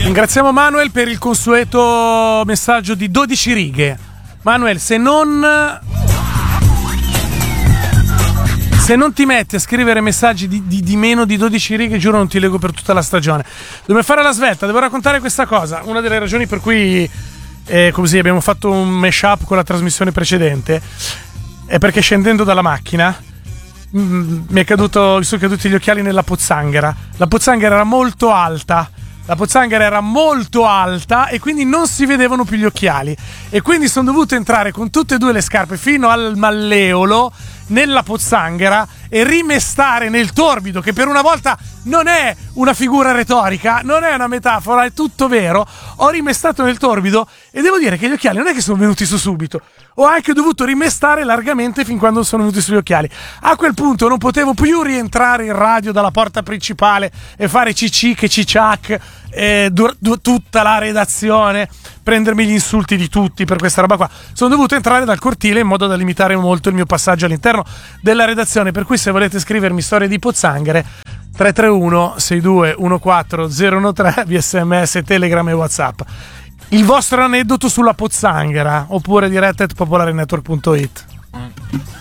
Ringraziamo Manuel per il consueto messaggio di 12 righe. Manuel, se non ti metti a scrivere messaggi di meno di 12 righe, giuro non ti leggo per tutta la stagione. Dobbiamo fare la svelta, devo raccontare questa cosa. Una delle ragioni per cui così abbiamo fatto un mashup con la trasmissione precedente è perché scendendo dalla macchina mi sono caduti gli occhiali nella pozzanghera. La pozzanghera era molto alta. E quindi non si vedevano più gli occhiali. E quindi sono dovuto entrare con tutte e due le scarpe fino al malleolo nella pozzanghera e rimestare nel torbido, che per una volta non è una figura retorica, non è una metafora, è tutto vero. Ho rimestato nel torbido e devo dire che gli occhiali non è che sono venuti su subito. Ho anche dovuto rimestare largamente fin quando sono venuti sugli occhiali. A quel punto non potevo più rientrare in radio dalla porta principale e fare cicic e ciciac tutta la redazione, prendermi gli insulti di tutti per questa roba qua. Sono dovuto entrare dal cortile in modo da limitare molto il mio passaggio all'interno della redazione, per cui se volete scrivermi storie di pozzanghere 331 6214 013 via SMS, Telegram e WhatsApp. Il vostro aneddoto sulla pozzanghera oppure diretta@popolarenetwork.it.